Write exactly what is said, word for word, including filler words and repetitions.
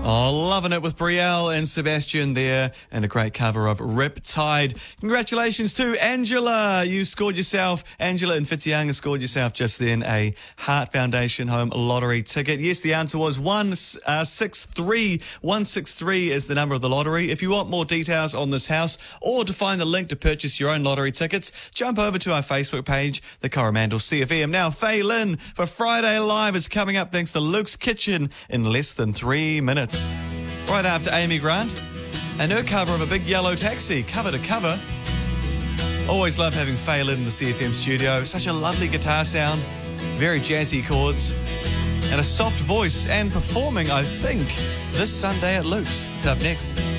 Oh, loving it with Brielle and Sebastian there, and a great cover of Riptide. Congratulations to Angela. You scored yourself, Angela in Whitianga scored yourself just then a Heart Foundation Home Lottery ticket. Yes, the answer was one six three. one six three is the number of the lottery. If you want more details on this house or to find the link to purchase your own lottery tickets, jump over to our Facebook page, the Coromandel C F M. Now, Faye Lynn for Friday Live is coming up thanks to Luke's Kitchen in less than three minutes. Right after Amy Grant and her cover of A Big Yellow Taxi, cover to cover. Always love having Faye Lynn in the C F M studio. Such a lovely guitar sound, very jazzy chords, and a soft voice, and performing, I think, this Sunday at Luke's. It's up next.